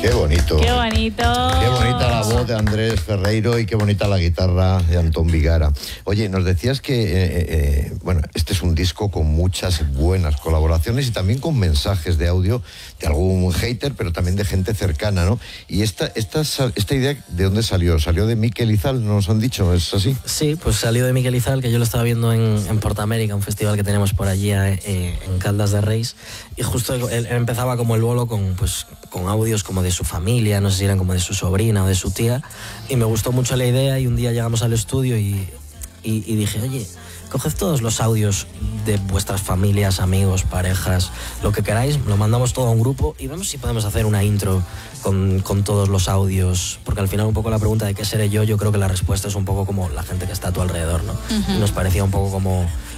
Qué bonito. Qué bonito. Qué bonita la voz de Andrés Ferreiro y qué bonita la guitarra de Antón Vigara. Oye, nos decías que, bueno, este es un disco con muchas buenas colaboraciones y también con mensajes de audio de algún hater, pero también de gente cercana, ¿no? Y esta idea, ¿de dónde salió? ¿Salió de Miquel Izal, nos han dicho? ¿Es así? Sí, pues salió de Miquel Izal, que yo lo estaba viendo en Portamérica, un festival que tenemos por allí en Caldas de Reis, y justo él empezaba como el bolo con audios como de su familia, no sé si eran como de su sobrina o de su tía, y me gustó mucho la idea y un día llegamos al estudio y dije, oye, coged todos los audios de vuestras familias, amigos, parejas, lo que queráis, lo mandamos todo a un grupo y vemos si podemos hacer una intro con todos los audios, porque al final un poco la pregunta de qué seré yo creo que la respuesta es un poco como la gente que está a tu alrededor, ¿no? Y nos parecía un poco como